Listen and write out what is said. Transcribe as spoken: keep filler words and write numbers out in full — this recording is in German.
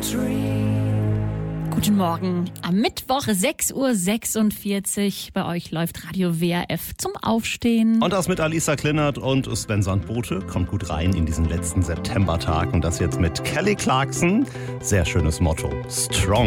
Guten Morgen. Am Mittwoch sechs Uhr sechsundvierzig. Bei euch läuft Radio W R F zum Aufstehen. Und das mit Alisa Klinnert und Sven Sandbote. Kommt gut rein in diesen letzten Septembertag. Und das jetzt mit Kelly Clarkson. Sehr schönes Motto. Strong.